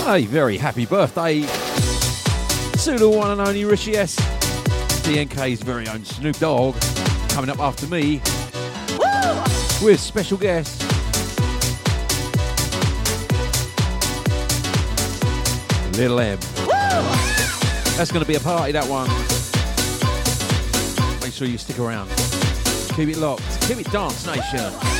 A very happy birthday to the one and only Richie S. DNK's very own Snoop Dogg coming up after me. Woo! With special guest Little M. Woo! That's going to be a party, that one. Make sure you stick around. Keep it locked. Keep it Dance Nation.